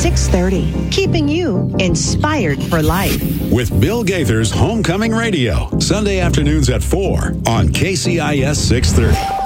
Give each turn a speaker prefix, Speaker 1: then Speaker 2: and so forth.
Speaker 1: 630, keeping you inspired for life.
Speaker 2: With Bill Gaither's Homecoming Radio, Sunday afternoons at 4 on KCIS 630.